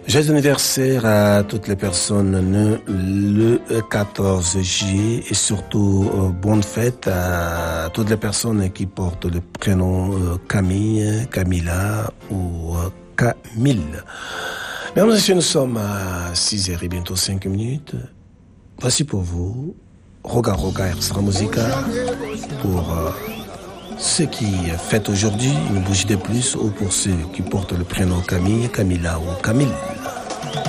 Joyeux anniversaire à toutes les personnes nées le 14 juillet et surtout bonne fête à toutes les personnes qui portent le prénom Camille, Camilla ou Camille. Mesdames et messieurs, nous sommes à 6h et bientôt 5 minutes. Voici pour vous Roga Roga Extra Musica pour ceux qui fêtent aujourd'hui une bougie de plus ou pour ceux qui portent le prénom Camille, Camilla ou Camille.